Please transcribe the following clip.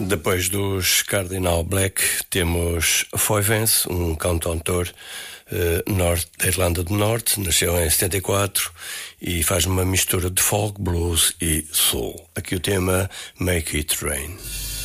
Depois dos Cardinal Black temos Foy Vance, um cantautor norte da Irlanda do Norte, nasceu em 74 e faz uma mistura de folk, blues e soul. Aqui o tema Make It Rain.